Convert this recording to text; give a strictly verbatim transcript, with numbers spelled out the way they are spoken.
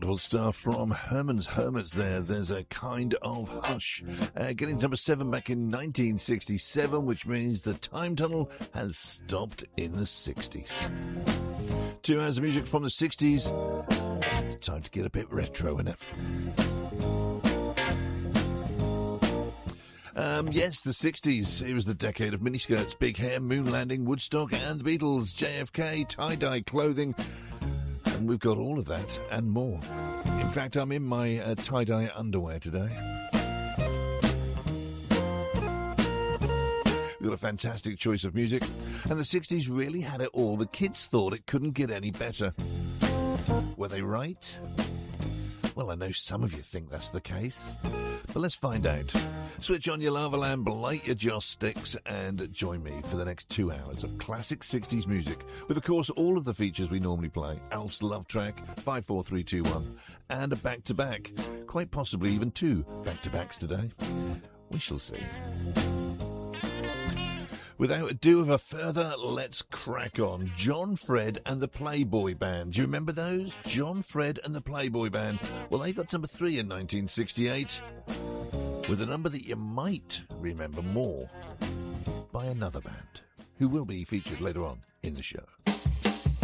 Wonderful stuff from Herman's Hermits there. There's a kind of hush. Uh, getting to number seven back in nineteen sixty-seven, which means the time tunnel has stopped in the sixties. Two hours of music from the sixties. It's time to get a bit retro, isn't it? Um, yes, the sixties. It was the decade of miniskirts, big hair, moon landing, Woodstock, and the Beatles, J F K, tie-dye clothing. And we've got all of that and more. In fact, I'm in my uh, tie-dye underwear today. We've got a fantastic choice of music. And the sixties really had it all. The kids thought it couldn't get any better. Were they right? Well, I know some of you think that's the case. But let's find out. Switch on your lava lamp, light your joss sticks, and join me for the next two hours of classic sixties music, with, of course, all of the features we normally play. Alf's Love Track, five four three two one, and a back-to-back. Quite possibly even two back-to-backs today. We shall see. Without ado of a further, let's crack on. John Fred and the Playboy Band. Do you remember those? John Fred and the Playboy Band. Well, they got number three in nineteen sixty-eight. With a number that you might remember more by another band, who will be featured later on in the show.